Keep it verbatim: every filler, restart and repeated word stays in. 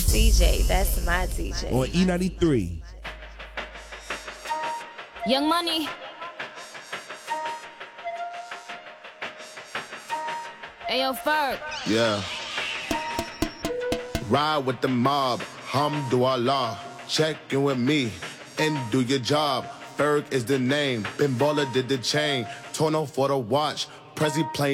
D J, that's my D J. On E ninety-three. Young Money. Ayo, Ferg. Yeah. Ride with the mob, Hamdulillah. Check in with me and do your job. Ferg is the name. Ben Baller did the chain. Torno for the watch. Prezi playing.